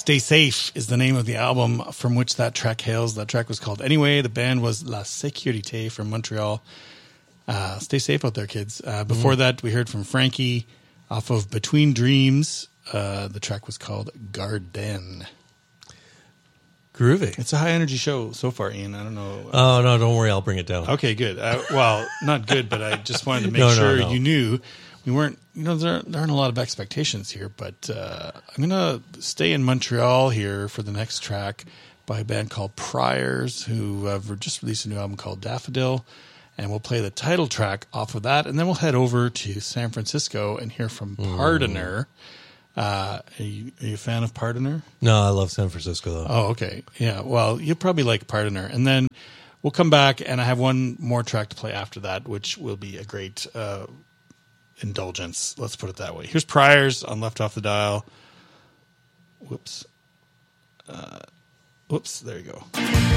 Stay Safe is the name of the album from which that track hails. That track was called Anyway. The band was La Sécurité from Montreal. Stay safe out there, kids. Before that, we heard from Frankie off of Between Dreams. The track was called Garden. Groovy. It's a high energy show so far, Ian. I don't know. Oh, no, don't worry. I'll bring it down. Okay, good. Well, not good, but I just wanted to make sure you knew we weren't, there aren't a lot of expectations here, but I'm going to stay in Montreal here for the next track by a band called Priors, who have just released a new album called Daffodil, and we'll play the title track off of that, and then we'll head over to San Francisco and hear from Pardoner. Are you a fan of Pardoner? No, I love San Francisco, though. Oh, okay. Yeah, well, you'll probably like Pardoner. And then we'll come back, and I have one more track to play after that, which will be a great indulgence. Let's put it that way. Here's Priors on Left Off the Dial. Whoops. There you go.